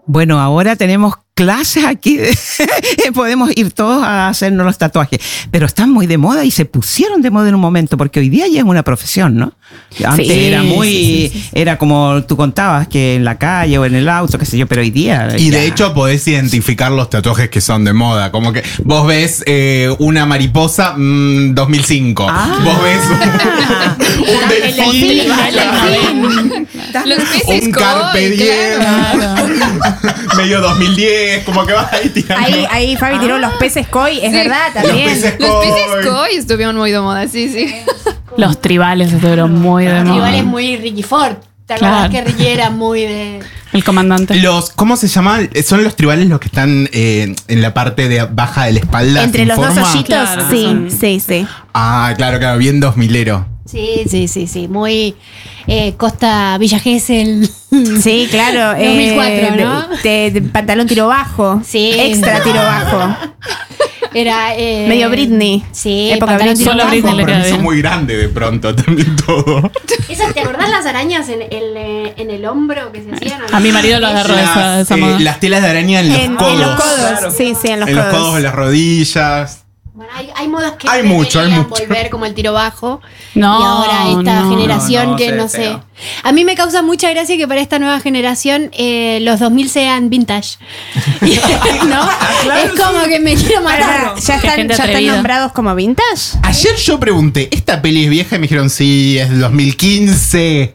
Bueno, ahora tenemos clases aquí, podemos ir todos a hacernos los tatuajes, pero están muy de moda y se pusieron de moda en un momento, porque hoy día ya es una profesión, ¿no? Antes era muy, era como tú contabas, que en la calle o en el auto, qué sé yo, pero hoy día... Y de hecho podés identificar los tatuajes que son de moda, como que vos ves una mariposa 2005, vos ves un delfín, los peces un carpe diem, claro. medio 2010. Como que vas ahí tirando. Ahí Fabi tiró los peces koi, es verdad, también. Los peces koi estuvieron muy de moda, sí. Los tribales estuvieron muy de moda. Los tribales muy Ricky Ford. ¿Te acuerdas que Ricky era muy de...? El comandante. ¿Cómo se llaman? Son los tribales los que están en la parte de baja de la espalda. Entre los dos hoyitos, claro, sí. Ah, claro, bien 2000ero. Sí, muy Costa Villa Gesell. Sí, claro. 2004, ¿no? De pantalón tiro bajo. Sí. Extra tiro bajo. Era... medio Britney. Sí, época Britney. Solo Britney le queda bien. Son muy grande de pronto también todo. ¿Te acordás las arañas en el hombro que se hacían? A mi marido lo agarró esa moda. Las telas de araña en los codos. En los codos, Claro. sí, en los en codos. los codos, en las rodillas. Bueno, hay modas que Hay no mucho, deberían hay mucho. volver, como el tiro bajo. No, y ahora esta generación no, que se no ve sé. feo. A mí me causa mucha gracia que para esta nueva generación los 2000 sean vintage. ¿No? Es como que me quiero matar. ¿Ya Qué gente están atrevida. nombrados como vintage? Ayer yo pregunté, ¿esta peli es vieja? Y me dijeron, sí, es del 2015.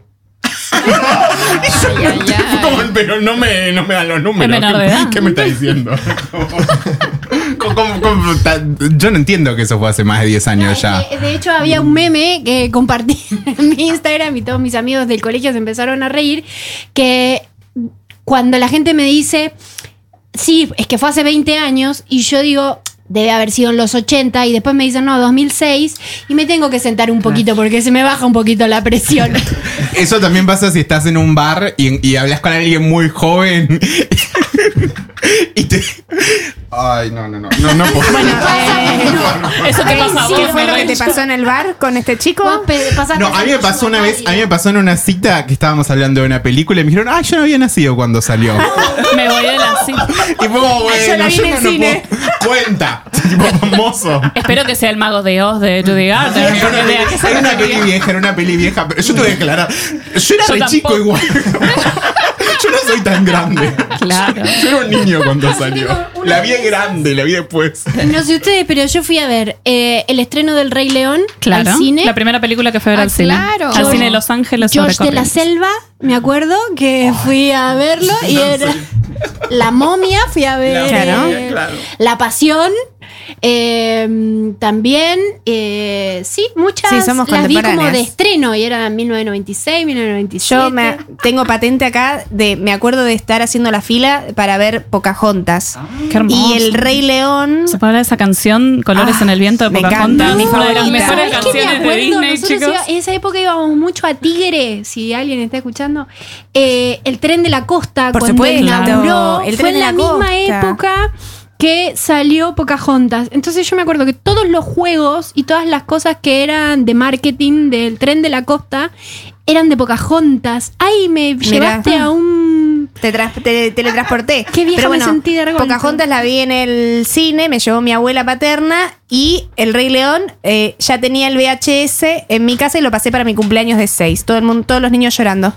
Como, pero no me dan los números. Es menor de edad. ¿Qué me está diciendo? Yo no entiendo que eso fue hace más de 10 años ya. De hecho, había un meme que compartí en mi Instagram y todos mis amigos del colegio se empezaron a reír, que cuando la gente me dice, sí, es que fue hace 20 años, y yo digo, debe haber sido en los 80, y después me dicen, no, 2006, y me tengo que sentar un poquito porque se me baja un poquito la presión. Eso también pasa si estás en un bar y hablas con alguien muy joven. Y te... Ay, no puedo. Bueno, Eso te pasa a vos. ¿qué fue lo que te pasó en el bar con este chico? No, a mí me pasó una vez, a mí me pasó en una cita que estábamos hablando de una película y me dijeron, yo no había nacido cuando salió. Me voy de la cita. Y fue como, Yo la vi en el cine. puedo. Cuenta. Tipo famoso. Espero que sea el Mago de Oz de Judy Garland. Era una peli vieja, pero yo te voy a declarar. Yo era Yo re chico tampoco. igual. Yo no soy tan grande. Claro. Yo era un niño cuando salió. La vi grande, la vi después. No sé ustedes, pero yo fui a ver el estreno del Rey León Claro. al cine. La primera película que fue a ver al cine. claro. Al cine de Los Ángeles. sobre George de la Corrientes. Selva, me acuerdo que fui a verlo y era La Momia, fui a ver Claro. La Pasión, también, sí, muchas Sí, somos las vi como contemporáneas. de estreno y era 1996, 1997. Yo tengo patente acá me acuerdo de estar haciendo la fila para ver Pocahontas. Qué hermoso. Y el Rey León. ¿Se puede hablar de esa canción, Colores en el viento de me Pocahontas? encanta, mi Una de las favorita. mejores ¿Sabés qué me canciones de acuerdo? Disney, Nosotros chicos. en esa época íbamos mucho a Tigre, si alguien está escuchando. El tren de la costa, Por cuando supuesto, inauguró, el fue tren en de la la misma costa. época que salió Pocahontas. Entonces yo me acuerdo que todos los juegos y todas las cosas que eran de marketing del tren de la costa eran de Pocahontas. Ay, me llevaste a un... Te teletransporté. Qué vieja Pero me bueno, sentí de repente. Pocahontas la vi en el cine, me llevó mi abuela paterna y el Rey León ya tenía el VHS en mi casa y lo pasé para mi cumpleaños de 6. Todos los niños llorando.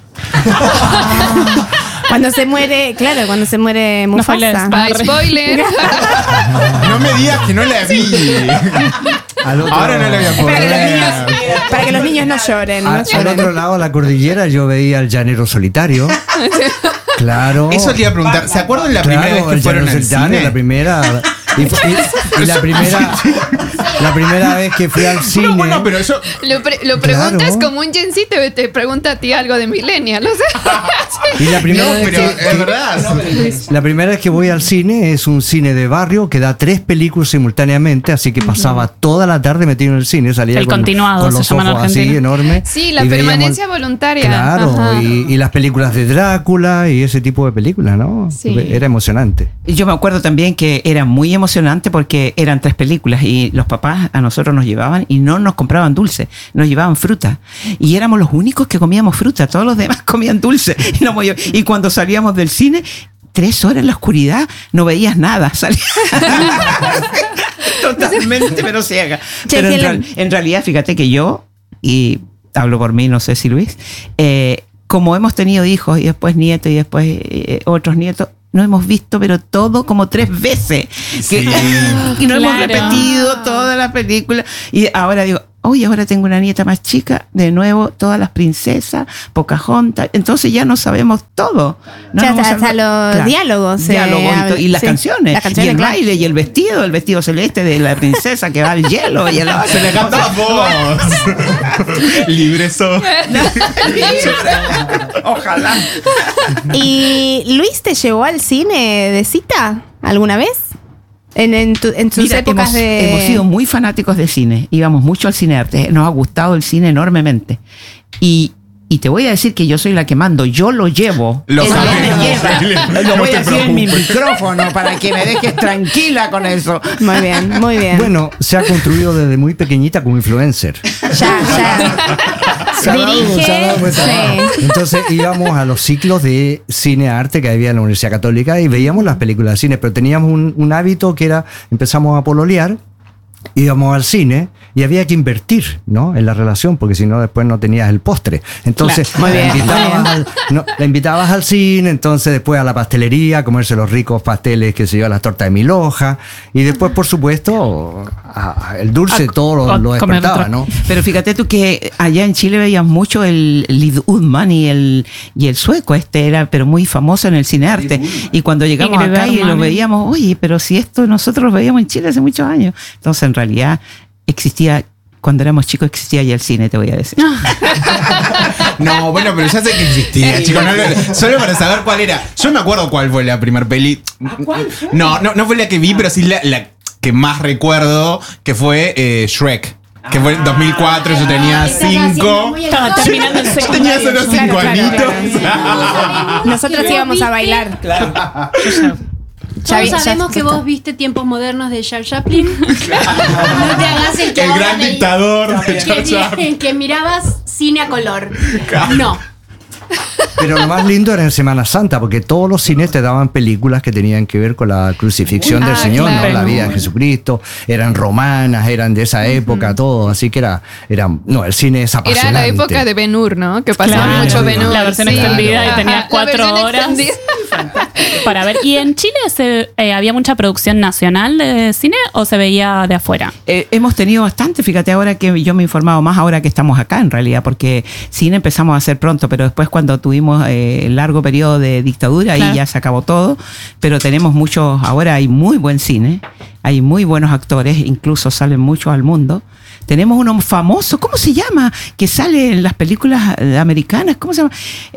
Cuando se muere Mufasa. spoilees. Spoiler. No me digas que no la vi. Ahora no la voy a poder ver. Para que los niños no lloren. no Al lloren. otro lado de la cordillera yo veía al llanero solitario. Claro. Eso te iba a preguntar. ¿Se acuerdan la primera vez que el fueron llanero al solitario, cine? la primera. Y la primera vez que fui al cine. No, bueno, pero yo... Lo preguntas Claro. como un Gen Z te pregunta a ti algo de Millennial. O sea, Y la primera No, vez pero que, es verdad. la primera vez que voy al cine es un cine de barrio que da 3 películas simultáneamente, así que pasaba toda la tarde metido en el cine, salía El continuado, con se los llama en ojos así Argentina. enormes. Sí, la y veíamos- permanencia voluntaria. Claro, Ajá. y las películas de Drácula y ese tipo de películas, ¿no? Sí. Era emocionante. Y yo me acuerdo también que era muy emocionante porque eran 3 películas y los papás a nosotros nos llevaban y no nos compraban dulce, nos llevaban fruta. Y éramos los únicos que comíamos fruta, todos los demás comían dulce. Y cuando salíamos del cine, 3 horas en la oscuridad, no veías nada. Salía totalmente, pero ciega. Pero en realidad, fíjate que yo, y hablo por mí, no sé si Luis, como hemos tenido hijos y después nietos y después otros nietos, no hemos visto, pero todo como 3 veces. Sí. Y no hemos repetido todas las películas. Y ahora digo, uy, ahora tengo una nieta más chica, de nuevo, todas las princesas, Pocahontas. Entonces ya no sabemos todo. No Ya nos hasta vamos a- los diálogos. Y las sí. canciones. Las canciones, y el claro. baile y el vestido celeste de la princesa que va al hielo. Y Se le canta voz. Libre soy. Ojalá. ¿Y Luis te llevó al cine de cita alguna vez? En sus Mira, épocas hemos sido muy fanáticos de cine. Íbamos mucho al cine arte. Nos ha gustado el cine enormemente. Y te voy a decir que yo soy la que mando. Yo lo llevo. Lo Él sabemos, me lleva. Celia. Lo No voy te a decir en mi preocupes. micrófono para que me dejes tranquila con eso. Muy bien, muy bien. Bueno, se ha construido desde muy pequeñita como influencer. ya. Se ha dado Dirige. cuenta. Sí. Entonces íbamos a los ciclos de cine-arte que había en la Universidad Católica y veíamos las películas de cine, pero teníamos un hábito que era, empezamos a pololear, íbamos al cine y había que invertir, ¿no? En la relación, porque si no después no tenías el postre. Entonces Claro. Muy bien, la invitabas al cine, entonces después a la pastelería, a comerse los ricos pasteles que se lleva las tortas de 1000 hojas y después, por supuesto, el dulce todo lo comer despertaba, otro. ¿no? Pero fíjate tú que allá en Chile veías mucho el Lid Udman y el sueco era pero muy famoso en el cine arte. Y cuando llegamos Ingrid acá y lo Bergman. veíamos, oye, pero si esto nosotros lo veíamos en Chile hace muchos años. Entonces en realidad existía, cuando éramos chicos existía ya el cine, te voy a decir. No, bueno, pero ya sé que existía, chicos. Solo para saber cuál era. Yo me acuerdo cuál fue la primer peli. No fue la que vi, pero sí la que más recuerdo, que fue Shrek. Que fue en 2004, yo tenía 5. Estaba terminando el Yo tenía secundario. solo 5 Claro, claro, añitos. Nosotros íbamos a bailar. Todos Ya sabemos que está. vos viste Tiempos Modernos de Charles Chaplin. No te hagas el que El ahora gran me- dictador de Charles Chaplin. que mirabas cine a color. No. Pero lo más lindo era en Semana Santa, porque todos los cines te daban películas que tenían que ver con la crucifixión del Señor, claro. ¿no? La vida de Jesucristo, eran romanas, eran de esa época, todo, así que era el cine es apasionante. Era la época de Ben-Hur, ¿no? Que pasaba Claro. mucho Ben-Hur. La versión sí. extendida y tenía Ajá, 4 la versión horas extendida. para ver. ¿Y en Chile había mucha producción nacional de cine o se veía de afuera? Hemos tenido bastante, fíjate, ahora que yo me he informado más ahora que estamos acá en realidad, porque cine empezamos a hacer pronto, pero después cuando tuvimos el largo periodo de dictadura, Claro. ahí ya se acabó todo, pero tenemos muchos, ahora hay muy buen cine, hay muy buenos actores, incluso salen muchos al mundo. Tenemos uno famoso, ¿cómo se llama? Que sale en las películas americanas, ¿cómo se llama?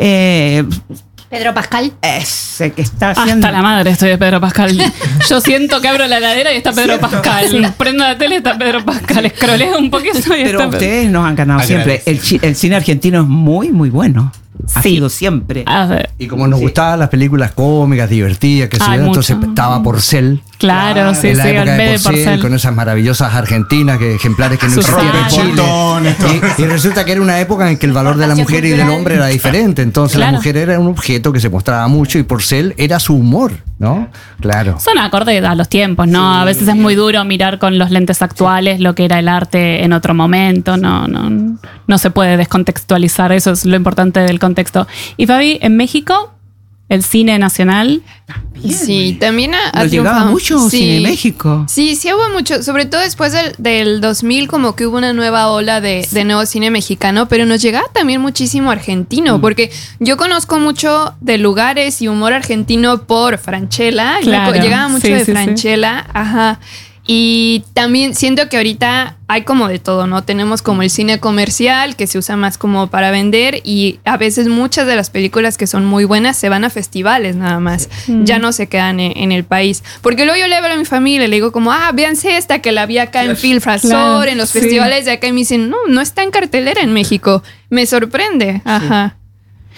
Pedro Pascal. Ese que está haciendo... Hasta la madre estoy de Pedro Pascal. Yo siento que abro la heladera y está Pedro Pascal. Prendo la tele y está Pedro Pascal. Escroleo un poquito y Pero está ustedes nos han ganado siempre. El cine argentino es muy, muy bueno. Ha Sí. sido siempre. A ver, Y como nos gustaban las películas cómicas, divertidas, que se Ay, yo, entonces mucho. estaba Porcel. claro, sí, en la sí, época al de medio de Porcel, Porcel. con esas maravillosas argentinas, ejemplares que no Sus existían en rayas. Chile. Portones, todo. Y resulta que era una época en que el valor de la mujer y del hombre era diferente. Entonces la Claro. mujer era un objeto que se mostraba mucho y Porcel era su humor, ¿no? Claro. Son acordes a los tiempos, ¿no? A veces es muy duro mirar con los lentes actuales lo que era el arte en otro momento. No se puede descontextualizar. Eso es lo importante del contexto. Y Fabi, en México, el cine nacional. Sí, también ha Nos llegaba triunfado. mucho cine en México. Sí, sí hubo mucho, sobre todo después del 2000 como que hubo una nueva ola de nuevo cine mexicano, pero nos llegaba también muchísimo argentino, porque yo conozco mucho de lugares y humor argentino por Francella, Claro, llegaba mucho sí, de sí, Francella, ajá. Y también siento que ahorita hay como de todo, ¿no? Tenemos como el cine comercial que se usa más como para vender y a veces muchas de las películas que son muy buenas se van a festivales nada más. Ya no se quedan en el país. Porque luego yo le hablo a mi familia y le digo como, véanse esta que la vi acá en Film Fasor, Claro, en los sí. festivales de acá y me dicen, no está en cartelera en México. Me sorprende, ajá.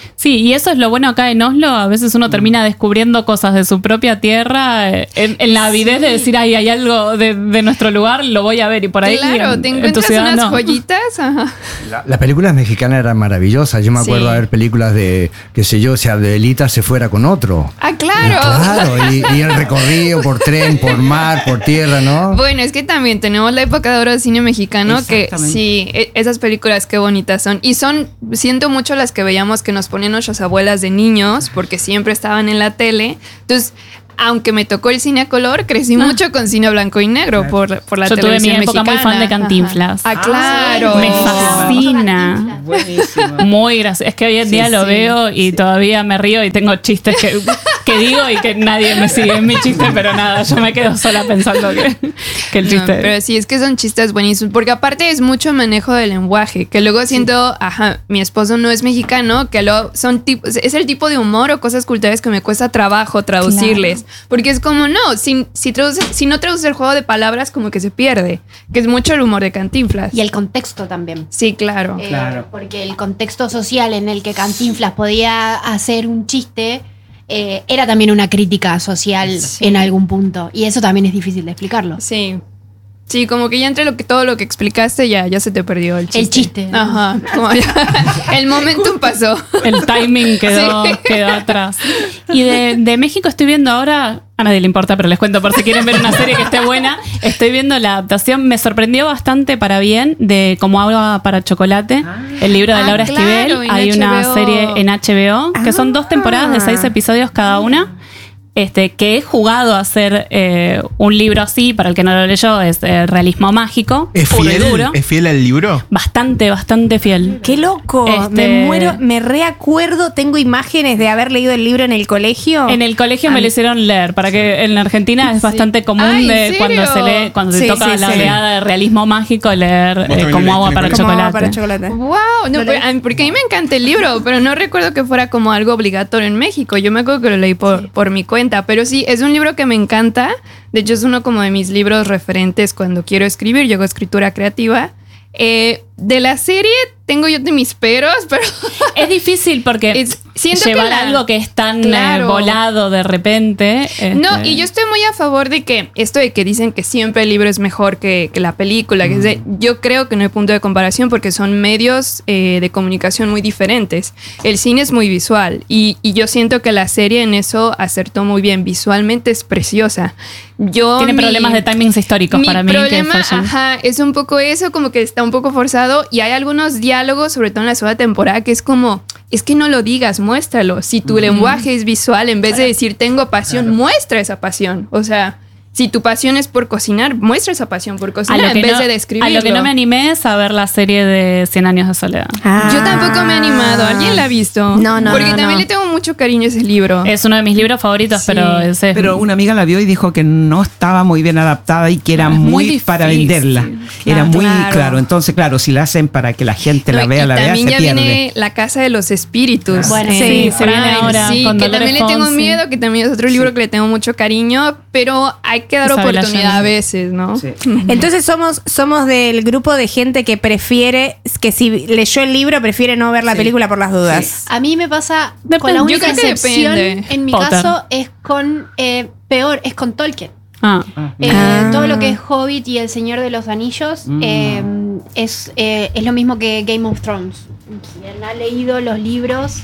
Sí, y eso es lo bueno acá en Oslo. A veces uno termina descubriendo cosas de su propia tierra en la avidez de decir, ay, hay algo de nuestro lugar, lo voy a ver. Y por ahí Claro, te encuentras unas joyitas. Ajá. Las películas mexicanas eran maravillosas. Yo me acuerdo de ver películas de, qué sé yo, si Adelita se fuera con otro. Ah, claro. Claro, y el recorrido por tren, por mar, por tierra, ¿no? Bueno, es que también tenemos la época de oro del cine mexicano, que sí, esas películas qué bonitas son. Y siento mucho las que veíamos que nos ponían nuestras abuelas de niños, porque siempre estaban en la tele. Entonces, aunque me tocó el cine a color, crecí mucho con cine blanco y negro por la Yo tuve mi televisión época mexicana. muy fan de Cantinflas. Ah, claro. Me fascina. Buenísimo. Muy gracioso. Es que hoy en día lo veo y todavía me río y tengo chistes que digo y que nadie me sigue en mi chiste, pero nada, yo me quedo sola pensando que el chiste. No, pero sí, es que son chistes buenísimos, porque aparte es mucho manejo del lenguaje, que luego siento, mi esposo no es mexicano, que luego es el tipo de humor o cosas culturales que me cuesta trabajo traducirles, porque es como, no, si no traduces el juego de palabras, como que se pierde, que es mucho el humor de Cantinflas. Y el contexto también. Sí, claro. Porque el contexto social en el que Cantinflas podía hacer un chiste era también una crítica social en algún punto. Y eso también es difícil de explicarlo. Sí. Sí, como que ya entre todo lo que explicaste ya se te perdió el chiste. El chiste. Ajá. Como el momentum pasó. El timing quedó atrás. Y de México estoy viendo ahora, a nadie le importa, pero les cuento por si quieren ver una serie que esté buena. Estoy viendo la adaptación, me sorprendió bastante para bien, de Como agua para chocolate, el libro de Laura Esquivel. Hay una serie en HBO, que son 2 temporadas de 6 episodios cada una. Que he jugado a hacer un libro así, para el que no lo leyó, es realismo mágico. ¿Es puro y fiel? duro. ¿Es fiel al libro? Bastante fiel. ¡Qué loco! Me muero, me reacuerdo, tengo imágenes de haber leído el libro en el colegio. En el colegio me lo hicieron leer, para que en Argentina es bastante común ¿en cuando se lee, cuando se toca la oleada de realismo mágico, leer Como agua para chocolate. Wow, no, porque a mí me encanta el libro, pero no recuerdo que fuera como algo obligatorio en México. Yo me acuerdo que lo leí por mi cuenta. Pero sí, es un libro que me encanta. De hecho, es uno como de mis libros referentes cuando quiero escribir. Yo hago escritura creativa. De la serie tengo yo de mis peros, pero es difícil porque siento llevar que algo que es tan claro, volado de repente. No, y yo estoy muy a favor de que esto de que dicen que siempre el libro es mejor que la película, yo creo que no hay punto de comparación porque son medios de comunicación muy diferentes. El cine es muy visual y yo siento que la serie en eso acertó muy bien. Visualmente es preciosa. Tiene problemas de timings históricos para mí. Mi problema, es un poco eso, como que está un poco forzado y hay algunos diálogos, sobre todo en la segunda temporada, que es como, es que no lo digas, muéstralo. Si tu lenguaje es visual, en vez de decir tengo pasión, muestra esa pasión. O sea, si tu pasión es por cocinar, muestra esa pasión por cocinar en vez de describirlo. A lo que no me animé es a ver la serie de 100 años de soledad. Yo tampoco me he animado. ¿Alguien la ha visto? No. Porque también le tengo mucho cariño a ese libro. Es uno de mis libros favoritos, pero una amiga la vio y dijo que no estaba muy bien adaptada y que era muy difícil para venderla. Era muy claro. Entonces, claro, si la hacen para que la gente la vea, se también ya pierde. viene La Casa de los Espíritus. Bueno, sí, se viene ahora. Sí, con que Dolores también le tengo Fonsi. miedo, que también es otro libro que le tengo mucho cariño, pero hay que dar Isabel oportunidad Allende. a veces, ¿no? Sí. Entonces somos del grupo de gente que prefiere, que si leyó el libro, prefiere no ver la película por las dudas. A mí me pasa Depende. con la Yo única creo que excepción depende. en mi Potter. caso es con es con Tolkien. Ah. Todo lo que es Hobbit y El Señor de los Anillos es lo mismo que Game of Thrones. Quien ha leído los libros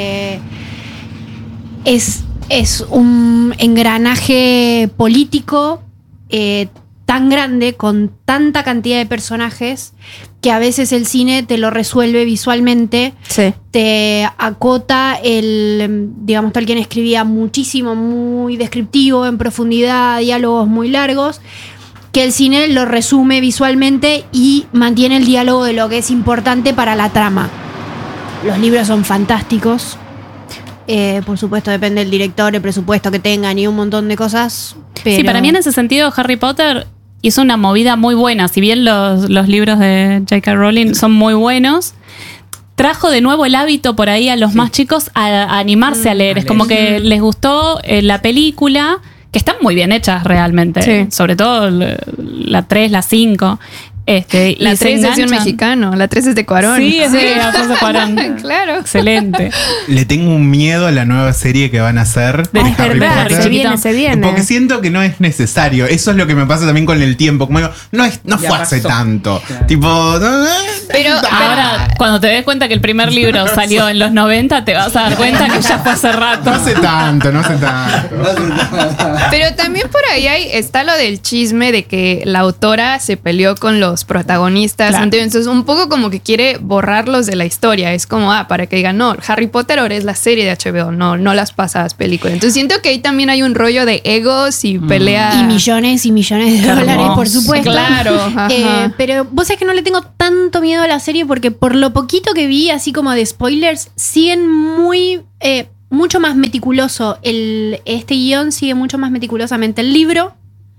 es un engranaje político tan grande, con tanta cantidad de personajes, que a veces el cine te lo resuelve visualmente. Sí. Te acota digamos, Tolkien escribía muchísimo, muy descriptivo, en profundidad, diálogos muy largos, que el cine lo resume visualmente y mantiene el diálogo de lo que es importante para la trama. Los libros son fantásticos. Por supuesto, depende del director, el presupuesto que tengan y un montón de cosas. Pero Sí, para mí en ese sentido Harry Potter hizo una movida muy buena. Si bien los libros de J.K. Rowling son muy buenos, trajo de nuevo el hábito por ahí a los más chicos a animarse a leer. Es como que les gustó la película, que están muy bien hechas realmente. Sí. Sobre todo la 3, la 5. La 3 es de un mexicano, la 3 es de Cuarón. Sí, es de Alfonso Cuarón. Claro. Excelente. Le tengo un miedo a la nueva serie que van a hacer de Es Harry verdad, Potter. se viene. Porque siento que no es necesario. Eso es lo que me pasa también con el tiempo. Como digo, no Ya fue hace pasó. tanto. Tipo. Pero Ahora, cuando te des cuenta que el primer libro salió en los 90, te vas a dar cuenta que ya fue hace rato. No hace tanto, no hace tanto. Pero también por ahí está lo del chisme de que la autora se peleó con los protagonistas. Claro. Entonces, un poco como que quiere borrarlos de la historia. Es como, para que digan, no, Harry Potter ahora es la serie de HBO, no las pasadas películas. Entonces, siento que ahí también hay un rollo de egos y pelea. Y millones de dólares, hermoso. por supuesto. Claro, ajá. Pero vos sabés que no le tengo tanto miedo a la serie porque por lo poquito que vi, así como de spoilers, siguen mucho más meticuloso. Este guión sigue mucho más meticulosamente el libro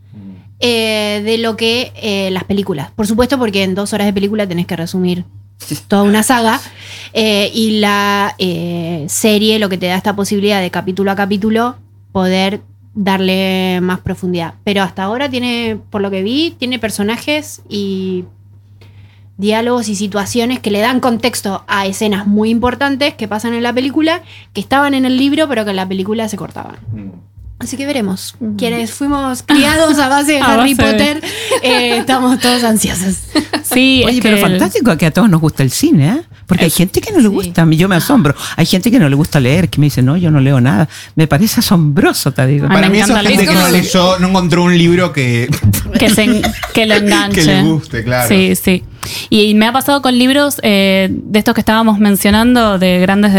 de lo que las películas. Por supuesto, porque en 2 horas de película tenés que resumir toda una saga. Y la serie lo que te da esta posibilidad de capítulo a capítulo poder darle más profundidad. Pero hasta ahora tiene, por lo que vi, tiene personajes y diálogos y situaciones que le dan contexto a escenas muy importantes que pasan en la película, que estaban en el libro, pero que en la película se cortaban. Así que veremos. Quienes fuimos criados a base de A Harry base de- Potter, estamos todos ansiosos. Sí, Oye, es pero que fantástico que a todos nos gusta el cine, ¿eh? Porque hay gente que no le gusta. Yo me asombro. Hay gente que no le gusta leer, que me dice, no, yo no leo nada. Me parece asombroso, te digo. Ay, Para me mí eso es encanta gente que leer. no leyó, no encontró un libro que que lo enganche. Que le guste, claro. Sí, sí. Y me ha pasado con libros de estos que estábamos mencionando, de grandes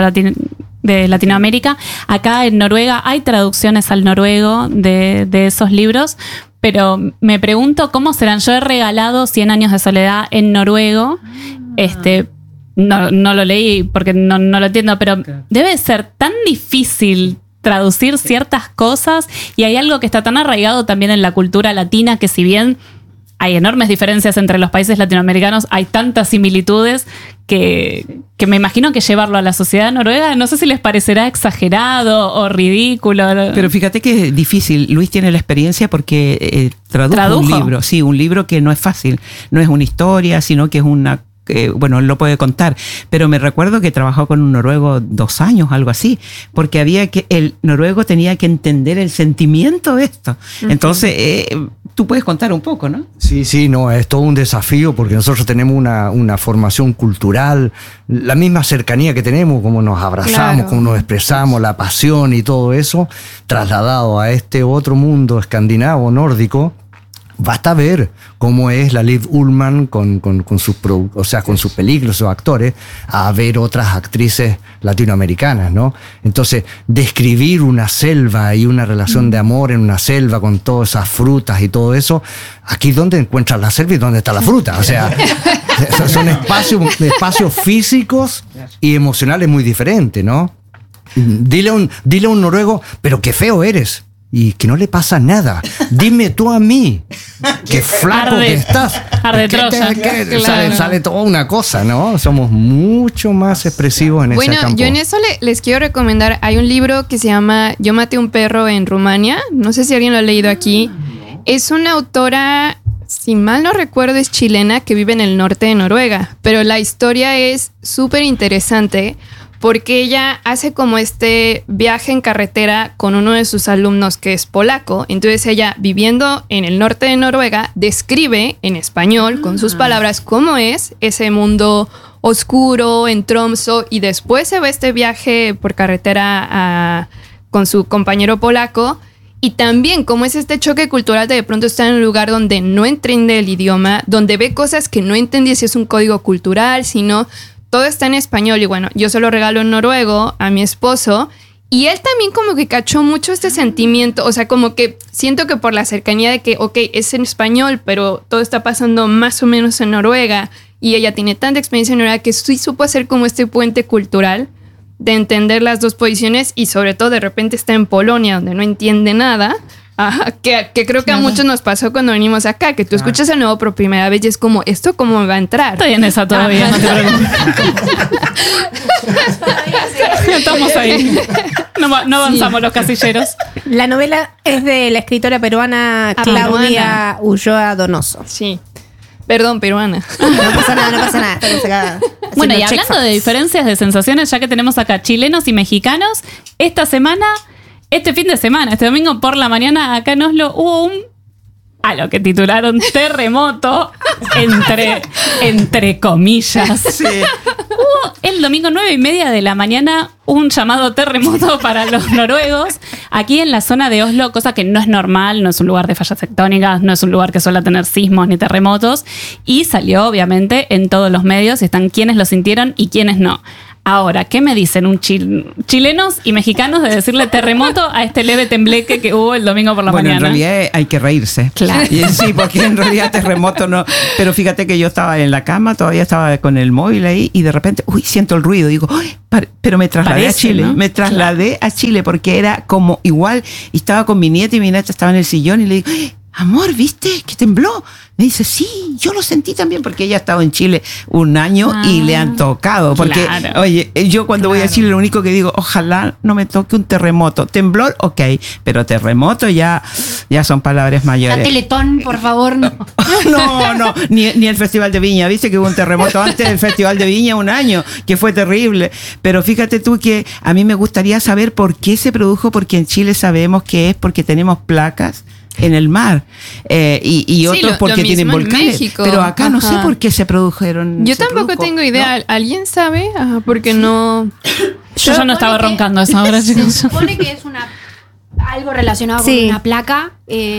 de Latinoamérica. Acá en Noruega hay traducciones al noruego de esos libros, pero me pregunto cómo serán. Yo he regalado 100 años de soledad en noruego. No lo leí porque no lo entiendo, pero debe ser tan difícil traducir ciertas cosas, y hay algo que está tan arraigado también en la cultura latina, que si bien hay enormes diferencias entre los países latinoamericanos, hay tantas similitudes que me imagino que llevarlo a la sociedad noruega, no sé si les parecerá exagerado o ridículo. Pero fíjate que es difícil. Luis tiene la experiencia porque tradujo un libro. Sí, un libro que no es fácil. No es una historia, sino que es una... bueno, él lo puede contar, pero me recuerdo que trabajó con un noruego 2 años, algo así, porque el noruego tenía que entender el sentimiento de esto. Entonces, tú puedes contar un poco, ¿no? Sí, no, es todo un desafío porque nosotros tenemos una formación cultural, la misma cercanía que tenemos, cómo nos abrazamos, Claro. cómo nos expresamos, la pasión y todo eso, trasladado a este otro mundo escandinavo, nórdico. Basta ver cómo es la Liv Ullmann con sus películas, sus actores, a ver otras actrices latinoamericanas, ¿no? Entonces, describir una selva y una relación de amor en una selva con todas esas frutas y todo eso, aquí donde encuentras la selva y dónde está la fruta. O sea, son espacios físicos y emocionales muy diferentes, ¿no? Dile a un noruego, pero qué feo eres. Y que no le pasa nada. Dime tú a mí, qué flaco Arde. que estás. Arde Troya. Claro. Sale toda una cosa, ¿no? Somos mucho más expresivos en Bueno, ese campo. yo en eso les quiero recomendar. Hay un libro que se llama Yo maté un perro en Rumania. No sé si alguien lo ha leído aquí. Es una autora, si mal no recuerdo, es chilena que vive en el norte de Noruega. Pero la historia es súper interesante porque ella hace como este viaje en carretera con uno de sus alumnos que es polaco. Entonces ella, viviendo en el norte de Noruega, describe en español, con sus palabras, cómo es ese mundo oscuro en Tromsø, y después se va este viaje por carretera con su compañero polaco, y también cómo es este choque cultural de pronto estar en un lugar donde no entiende el idioma, donde ve cosas que no entiende si es un código cultural, sino todo está en español. Y bueno, yo se lo regalo en noruego a mi esposo, y él también como que cachó mucho este sentimiento. O sea, como que siento que por la cercanía de que, ok, es en español, pero todo está pasando más o menos en Noruega, y ella tiene tanta experiencia en Noruega que sí supo hacer como este puente cultural de entender las dos posiciones, y sobre todo de repente está en Polonia donde no entiende nada. Ajá, que creo que a muchos nos pasó cuando venimos acá, que tú escuchas el nuevo por primera vez y es como, ¿esto cómo me va a entrar? Estoy en esa todavía, no te preocupes. Estamos ahí. No avanzamos los casilleros. La novela es de la escritora peruana Claudia Ulloa Donoso. Sí. Perdón, peruana. No pasa nada, no pasa nada. Estamos acá Bueno, y haciendo check hablando de facts. diferencias de sensaciones, ya que tenemos acá chilenos y mexicanos, este fin de semana, este domingo por la mañana, acá en Oslo hubo a lo que titularon terremoto, entre comillas. Sí. Hubo el domingo 9:30 de la mañana un llamado terremoto para los noruegos aquí en la zona de Oslo, cosa que no es normal, no es un lugar de fallas tectónicas, no es un lugar que suele tener sismos ni terremotos, y salió obviamente en todos los medios y están quienes lo sintieron y quienes no. Ahora, ¿qué me dicen chilenos y mexicanos de decirle terremoto a este leve tembleque que hubo el domingo por la Bueno, mañana? en realidad hay que reírse. Claro. Y sí, porque en realidad terremoto no. Pero fíjate que yo estaba en la cama, todavía estaba con el móvil ahí y de repente, siento el ruido. Digo, pero me trasladé Parece, a Chile. ¿no? Me trasladé a Chile porque era como igual. Y estaba con mi nieta y mi nieta estaba en el sillón y le digo, amor, ¿viste que tembló? Me dice, sí, yo lo sentí también porque ella ha estado en Chile un año y le han tocado. Porque, claro. oye, yo cuando voy a Chile lo único que digo, ojalá no me toque un terremoto. Temblor, ok, pero terremoto ya son palabras La mayores. Teletón, por favor, no. No, ni el Festival de Viña. Viste que hubo un terremoto antes del Festival de Viña un año, que fue terrible. Pero fíjate tú que a mí me gustaría saber por qué se produjo, porque en Chile sabemos que es porque tenemos placas en el mar y Sí, otros lo porque tienen mismo en volcanes. México. Pero acá no sé Ajá. por qué se produjeron. Yo se tampoco produjo, tengo idea. ¿no? ¿Alguien sabe? Ajá, porque no. Yo ya no estaba supone que- roncando a esa hora, Se chicos. supone que es algo relacionado Sí. con una placa,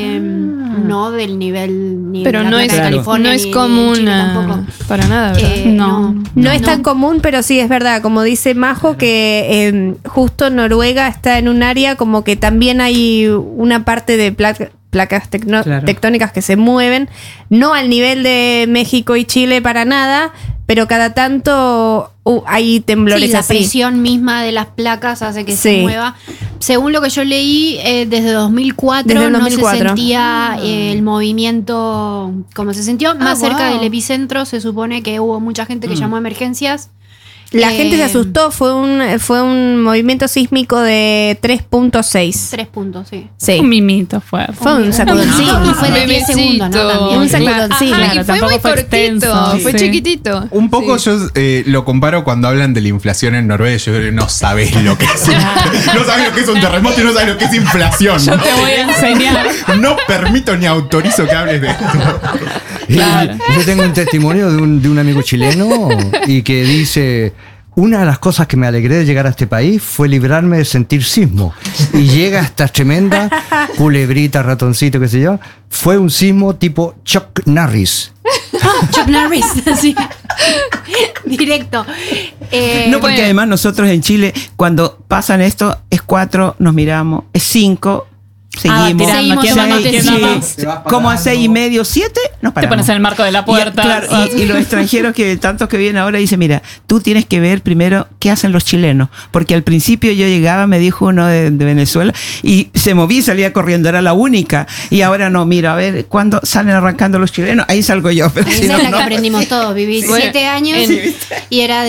no del nivel ni Pero de la no placa es, de California, no es ni de común Chile tampoco. para nada, ¿verdad? No. No es tan común, pero sí es verdad, como dice Majo, que justo Noruega está en un área como que también hay una parte de placas Claro. tectónicas que se mueven, no al nivel de México y Chile para nada, pero cada tanto hay temblores Sí, la así. presión misma de las placas hace que Sí. se mueva. Según lo que yo leí, desde 2004 Desde el no 2004. se sentía el movimiento como se sintió. Más cerca wow. del epicentro se supone que hubo mucha gente que llamó a emergencias. La gente se asustó, fue un movimiento sísmico de 3.6. 3 puntos, sí. Sí. Un mimito fue. Fue un sacudoncito. Sí, y fue de 10 segundos, ¿no? También. Un sacudoncito. Ajá, Claro, y fue tampoco muy fue cortito, extenso, fue sí. chiquitito. Un poco Sí. yo lo comparo cuando hablan de la inflación en Noruega. Yo creo que no sabés lo que es. No sabés lo que es un terremoto y no sabés lo que es inflación. Yo ¿no? te voy a enseñar. No permito ni autorizo que hables de esto. Y Claro. yo tengo un testimonio de un amigo chileno y que dice: una de las cosas que me alegré de llegar a este país fue librarme de sentir sismo. Y llega esta tremenda culebrita, ratoncito, qué sé yo. Fue un sismo tipo Chuck Norris. Chuck Norris, sí. Directo. No, porque bueno. además nosotros en Chile, cuando pasan esto, es 4, nos miramos, es 5, seguimos. tirando, ¿quién va más, quién va más? Sí, como a 6:30, 7, nos Te paramos. pones en el marco de la puerta. Y los extranjeros que tantos que vienen ahora dicen, mira, tú tienes que ver primero qué hacen los chilenos, porque al principio yo llegaba, me dijo uno de Venezuela, y se moví y salía corriendo, era la única, y ahora no, mira, a ver, ¿cuándo salen arrancando los chilenos? Ahí salgo yo, pero si Esa no, es la no. que aprendimos todos. Viví Bueno, 7 años y era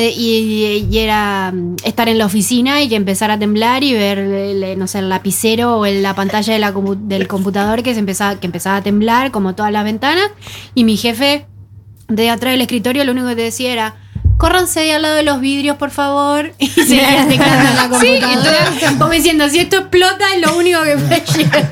estar en la oficina y que empezara a temblar y ver, no sé, el lapicero o la pantalla de del computador que empezaba a temblar, como todas las ventanas. Y mi jefe de atrás del escritorio lo único que te decía era: córranse de al lado de los vidrios, por favor. Y seguías teclando en la computadora. Como diciendo, si esto explota, es lo único que puede llegar.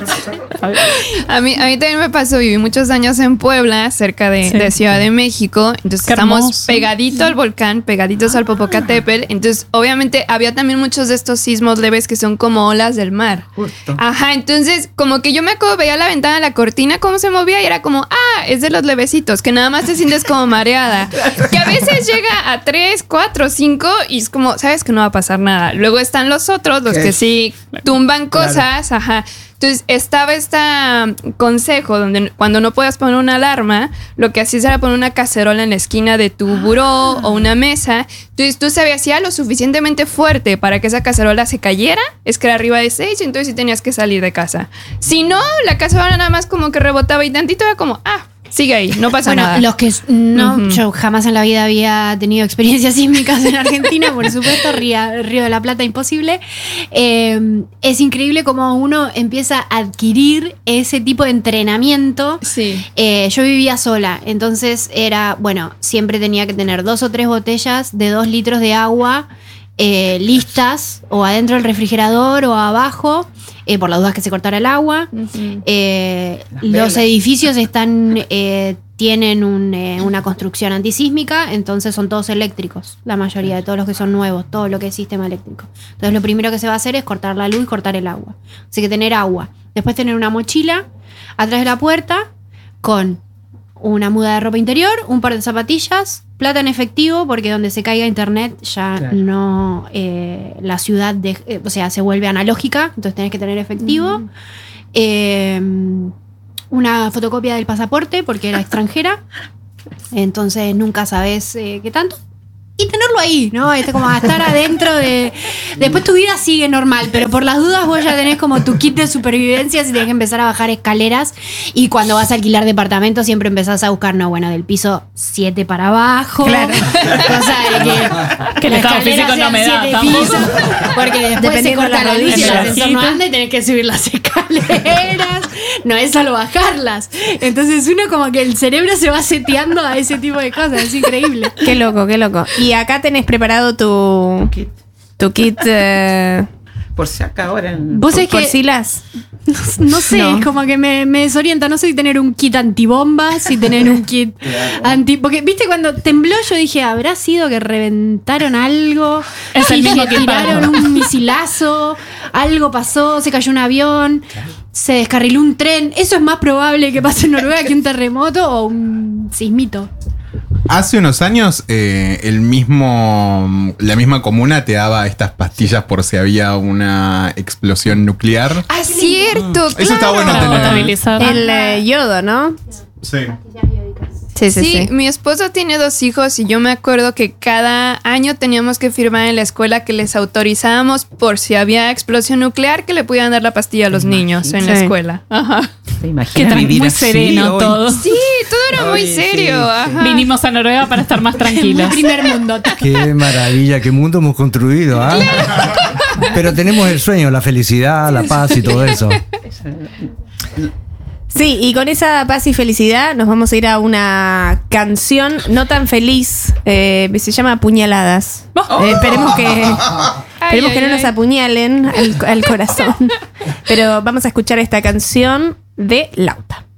A mí también me pasó, viví muchos años en Puebla, cerca de Ciudad de México. Entonces Qué estamos hermoso. pegadito al volcán, pegaditos al Popocatépetl. Entonces, obviamente, había también muchos de estos sismos leves que son como olas del mar. Justo. Ajá, entonces, como que yo me acuerdo, veía la ventana, la cortina, cómo se movía y era como, es de los levecitos, que nada más te sientes como mareada. Que a veces llega a 3, 4, 5 y es como, sabes que no va a pasar nada. Luego están los otros, los que sí tumban cosas, ajá. Entonces estaba este consejo donde cuando no podías poner una alarma, lo que hacías era poner una cacerola en la esquina de tu buró o una mesa. Entonces tú sabías si era lo suficientemente fuerte para que esa cacerola se cayera, es que era arriba de 6, entonces sí tenías que salir de casa. Si no, la cacerola nada más como que rebotaba y tantito era como, Sigue ahí, no pasa Bueno, nada. los que no, yo jamás en la vida había tenido experiencias sísmicas en Argentina, por supuesto, Río de la Plata imposible. Es increíble cómo uno empieza a adquirir ese tipo de entrenamiento. Sí. Yo vivía sola, entonces siempre tenía que tener 2 o 3 botellas de 2 litros de agua listas, o adentro del refrigerador o abajo, por las dudas que se cortara el agua. Los edificios tienen una construcción antisísmica, entonces son todos eléctricos, la mayoría de todos los que son nuevos, todo lo que es sistema eléctrico. Entonces lo primero que se va a hacer es cortar la luz y cortar el agua. Así que tener agua. Después tener una mochila atrás de la puerta con una muda de ropa interior, un par de zapatillas, plata en efectivo, porque donde se caiga internet ya no, la ciudad se vuelve analógica, entonces tenés que tener efectivo. Una fotocopia del pasaporte, porque era extranjera, entonces nunca sabés qué tanto. Y tenerlo ahí, ¿no? Como a estar adentro de... Después tu vida sigue normal, pero por las dudas vos ya tenés como tu kit de supervivencia si tenés que empezar a bajar escaleras. Y cuando vas a alquilar departamento siempre empezás a buscar, del piso 7 para abajo. Claro. Cosa de que el estado físico no me da tampoco. Porque después se corta la luz y el ascensor no anda y tenés que subir las escaleras. No es solo bajarlas. Entonces uno como que el cerebro se va seteando a ese tipo de cosas. Es increíble. Qué loco, qué loco. Y acá tenés preparado tu kit Por si acá ahora. Vos es por que si las... no sé, es como que me desorienta. No sé si tener un kit antibomba, si tener un kit porque, viste, cuando tembló yo dije, ¿habrá sido que reventaron algo? Es el mismo que tiraron un misilazo, algo pasó, se cayó un avión, se descarriló un tren. Eso es más probable que pase en Noruega que un terremoto o un sismito. Hace unos años, la misma comuna te daba estas pastillas por si había una explosión nuclear. Ah, cierto, Eso está bueno Para tener. potabilizar. El yodo, ¿no? Sí. Sí, mi esposo tiene 2 hijos y yo me acuerdo que cada año teníamos que firmar en la escuela que les autorizábamos por si había explosión nuclear que le pudieran dar la pastilla a los niños en la Sí. escuela. Ajá. ¿Te imaginas Que vivir muy así sereno hoy? todo. Sí, todo era muy Ay, serio. sí, Ajá. Vinimos a Noruega para estar más tranquilos. Primer mundo. Qué maravilla, qué mundo hemos construido, ¿ah? Pero tenemos el sueño, la felicidad, la paz y todo eso. Sí, y con esa paz y felicidad nos vamos a ir a una canción no tan feliz. Se llama Puñaladas. Esperemos que no nos apuñalen al corazón. Pero vamos a escuchar esta canción de Lauta.